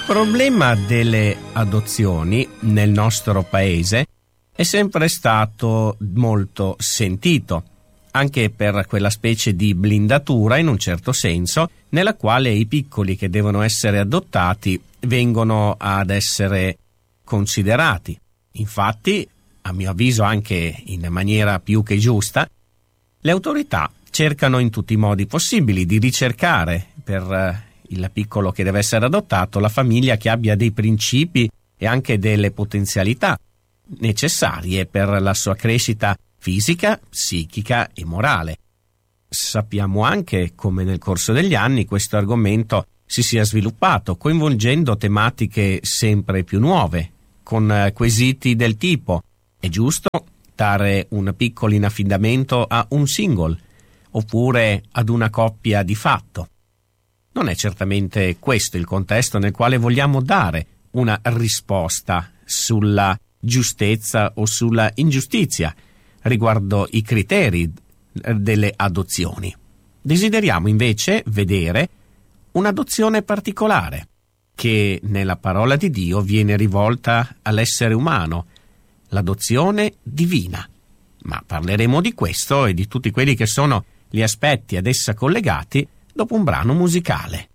Il problema delle adozioni nel nostro paese è sempre stato molto sentito, anche per quella specie di blindatura, in un certo senso, nella quale i piccoli che devono essere adottati vengono ad essere considerati. Infatti, a mio avviso anche in maniera più che giusta, le autorità cercano in tutti i modi possibili di ricercare per il piccolo che deve essere adottato la famiglia che abbia dei principi e anche delle potenzialità necessarie per la sua crescita fisica, psichica e morale. Sappiamo anche come nel corso degli anni questo argomento si sia sviluppato, coinvolgendo tematiche sempre più nuove, con quesiti del tipo: è giusto dare un piccolo in affidamento a un single oppure ad una coppia di fatto? Non è certamente questo il contesto nel quale vogliamo dare una risposta sulla giustezza o sulla ingiustizia riguardo i criteri delle adozioni. Desideriamo invece vedere un'adozione particolare che nella parola di Dio viene rivolta all'essere umano, l'adozione divina. Ma parleremo di questo e di tutti quelli che sono gli aspetti ad essa collegati dopo un brano musicale.